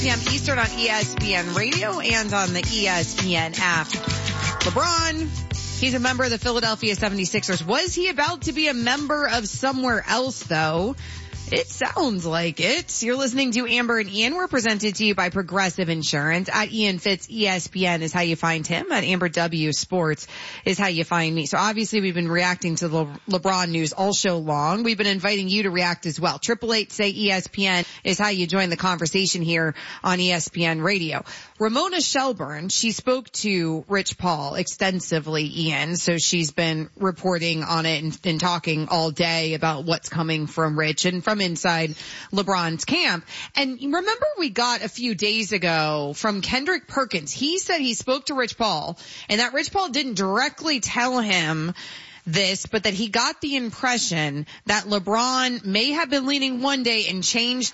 p.m. Eastern on ESPN Radio and on the ESPN app. LeBron, he's a member of the Philadelphia 76ers. Was he about to be a member of somewhere else, though? It sounds like it. You're listening to Amber and Ian. We're presented to you by Progressive Insurance. At Ian Fitz, ESPN is how you find him. At Amber W Sports is how you find me. So obviously we've been reacting to the LeBron news all show long. We've been inviting you to react as well. 888 say ESPN is how you join the conversation here on ESPN Radio. Ramona Shelburne, she spoke to Rich Paul extensively, Ian. So she's been reporting on it and talking all day about what's coming from Rich and from inside LeBron's camp. And remember we got a few days ago from Kendrick Perkins. He said he spoke to Rich Paul and that Rich Paul didn't directly tell him this, but that he got the impression that LeBron may have been leaning one way and changed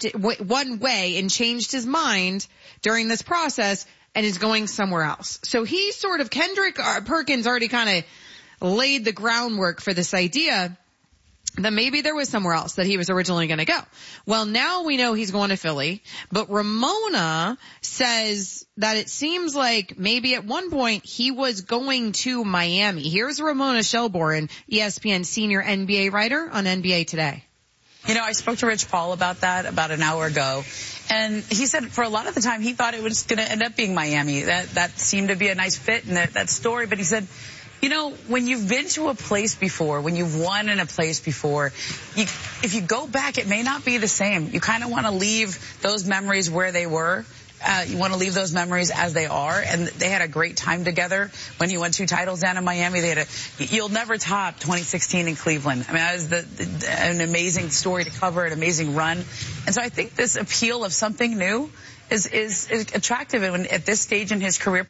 his mind during this process and is going somewhere else. So he sort of, Kendrick Perkins already kind of laid the groundwork for this idea that maybe there was somewhere else that he was originally going to go. Well, now we know he's going to Philly, but Ramona says that it seems like maybe at one point he was going to Miami. Here's Ramona Shelburne, ESPN senior NBA writer on NBA Today. You know, I spoke to Rich Paul about that about an hour ago, and he said for a lot of the time he thought it was going to end up being Miami. That seemed to be a nice fit in that story, but he said, you know, when you've been to a place before, when you've won in a place before, if you go back, it may not be the same. You kind of want to leave those memories where they were. You want to leave those memories as they are. And they had a great time together when he won 2 titles down in Miami. You'll never top 2016 in Cleveland. I mean, that was an amazing story to cover, an amazing run. And so I think this appeal of something new is attractive at this stage in his career.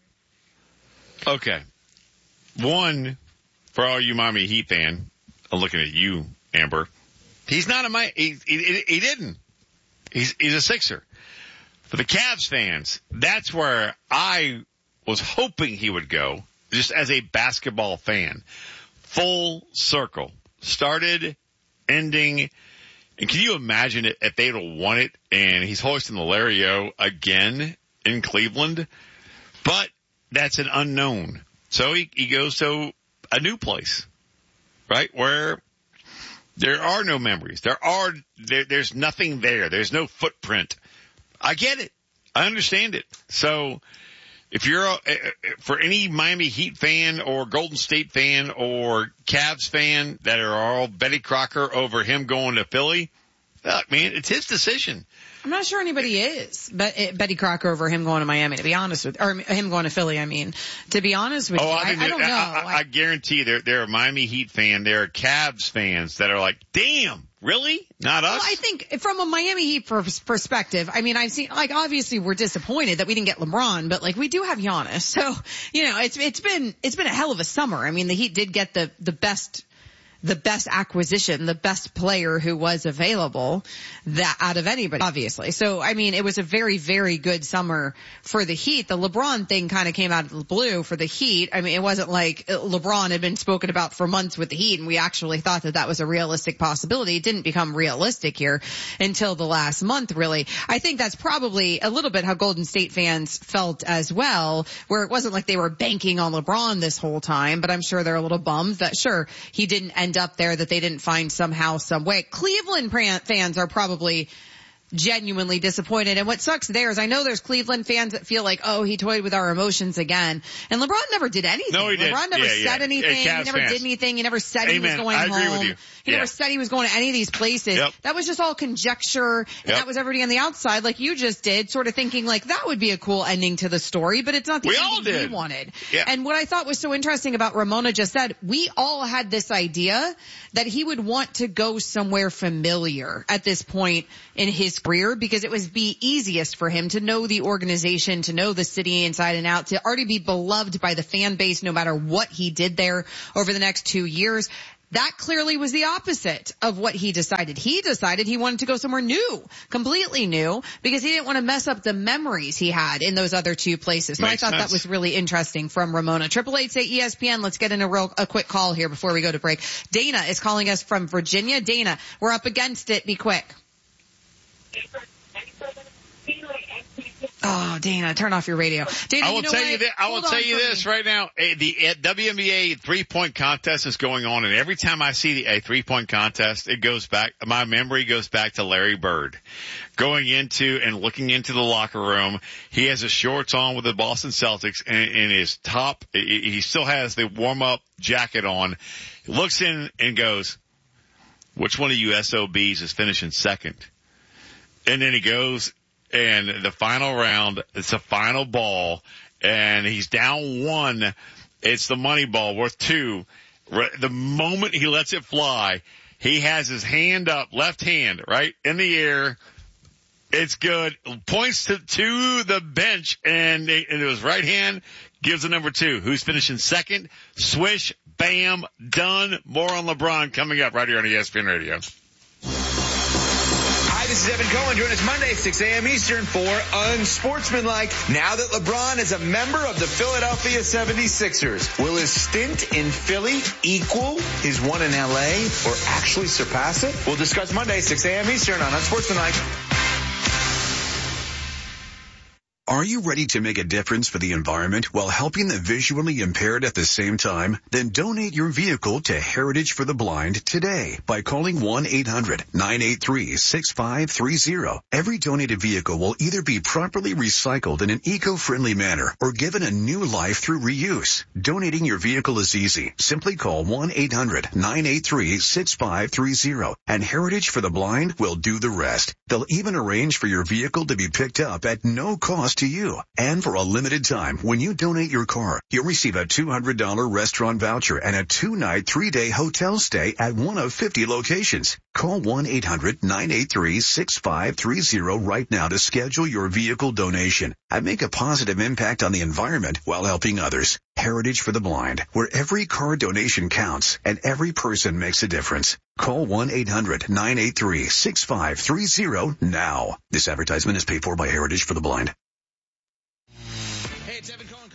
Okay. One, for all you Miami Heat fan, I'm looking at you, Amber. He's not he didn't. He's a Sixer. For the Cavs fans, that's where I was hoping he would go, just as a basketball fan. Full circle. Started, ending. And can you imagine it if they'd have won it and he's hoisting the Lario again in Cleveland? But that's an unknown. So he goes to a new place, right? Where there are no memories. There's nothing there. There's no footprint. I get it. I understand it. So if you're for any Miami Heat fan or Golden State fan or Cavs fan that are all Betty Crocker over him going to Philly, look, man, it's his decision. I'm not sure anybody is, but Betty Crocker over him going to Miami, to be honest with, or him going to Philly, I mean, to be honest with you, I don't know. I guarantee there are Miami Heat fans, there are Cavs fans that are like, damn, really? Not us? Well, I think from a Miami Heat perspective, I mean, I've seen, like, obviously we're disappointed that we didn't get LeBron, but like, we do have Giannis. So, you know, it's been a hell of a summer. I mean, the Heat did get the best acquisition, the best player who was available out of anybody, obviously. So, I mean, it was a very, very good summer for the Heat. The LeBron thing kind of came out of the blue for the Heat. I mean, it wasn't like LeBron had been spoken about for months with the Heat and we actually thought that was a realistic possibility. It didn't become realistic here until the last month, really. I think that's probably a little bit how Golden State fans felt as well, where it wasn't like they were banking on LeBron this whole time, but I'm sure they're a little bummed that sure, he didn't end up there, that they didn't find somehow, some way. Cleveland fans are probably genuinely disappointed. And what sucks there is I know there's Cleveland fans that feel like, oh, he toyed with our emotions again. And LeBron never did anything. No, he did. LeBron never said anything. He never did anything. He never said he was going home. I agree with you. He never said he was going to any of these places. Yep. That was just all conjecture. And that was everybody on the outside, like you just did, sort of thinking like that would be a cool ending to the story, but it's not the ending we wanted. Yeah. And what I thought was so interesting about Ramona just said, we all had this idea that he would want to go somewhere familiar at this point in his career because it would be easiest for him to know the organization, to know the city inside and out, to already be beloved by the fan base no matter what he did there over the next 2 years. That clearly was the opposite of what he decided. He decided he wanted to go somewhere new, completely new, because he didn't want to mess up the memories he had in those other 2 places. So I thought that was really interesting from Ramona. 888 say ESPN. Let's get in a quick call here before we go to break. Dana is calling us from Virginia. Dana, we're up against it. Be quick. Oh, Dana, turn off your radio. Dana, I will tell you this right now. The WNBA 3-point contest is going on, and every time I see a 3-point contest, my memory goes back to Larry Bird. Going into and looking into the locker room, he has his shorts on with the Boston Celtics and his top, he still has the warm-up jacket on. He looks in and goes, which one of you SOBs is finishing second? And then he goes, and the final round, it's the final ball, and he's down 1. It's the money ball worth 2. The moment he lets it fly, he has his hand up, left hand, right, in the air. It's good. Points to the bench, and his right hand gives the number 2. Who's finishing second? Swish, bam, done. More on LeBron coming up right here on ESPN Radio. This is Evan Cohen. Join us Monday, 6 a.m. Eastern for Unsportsmanlike. Now that LeBron is a member of the Philadelphia 76ers, will his stint in Philly equal his one in L.A. or actually surpass it? We'll discuss Monday, 6 a.m. Eastern on Unsportsmanlike. Are you ready to make a difference for the environment while helping the visually impaired at the same time? Then donate your vehicle to Heritage for the Blind today by calling 1-800-983-6530. Every donated vehicle will either be properly recycled in an eco-friendly manner or given a new life through reuse. Donating your vehicle is easy. Simply call 1-800-983-6530 and Heritage for the Blind will do the rest. They'll even arrange for your vehicle to be picked up at no cost to you. And for a limited time, when you donate your car, you'll receive a $200 restaurant voucher and a 2-night, 3-day hotel stay at one of 50 locations. Call 1-800-983-6530 right now to schedule your vehicle donation and make a positive impact on the environment while helping others. Heritage for the Blind, where every car donation counts and every person makes a difference. Call 1-800-983-6530 now. This advertisement is paid for by Heritage for the Blind. Hey, it's Evan Cohen.